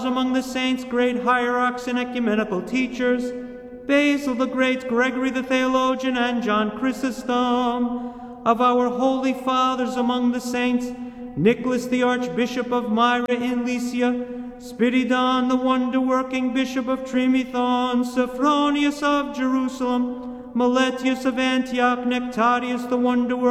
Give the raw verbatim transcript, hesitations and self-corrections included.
among the saints, great hierarchs and ecumenical teachers, Basil the Great, Gregory the Theologian, and John Chrysostom. Of our holy fathers among the saints, Nicholas the Archbishop of Myra in Lycia, Spiridon the wonder-working Bishop of Trimethon, Sophronius of Jerusalem, Meletius of Antioch, Nectarius the wonder-working